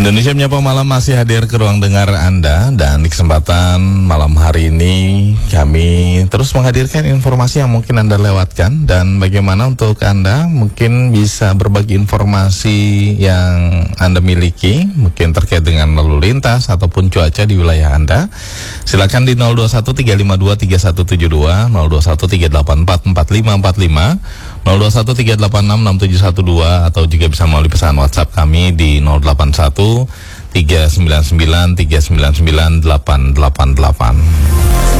Indonesia Menyapa Malam masih hadir ke ruang dengar Anda, dan di kesempatan malam hari ini kami terus menghadirkan informasi yang mungkin Anda lewatkan, dan bagaimana untuk Anda mungkin bisa berbagi informasi yang Anda miliki mungkin terkait dengan lalu lintas ataupun cuaca di wilayah Anda. Silakan di 0213523172, 0213844545, 0213866712, atau juga bisa melalui pesan WhatsApp kami di 081 399 399 888.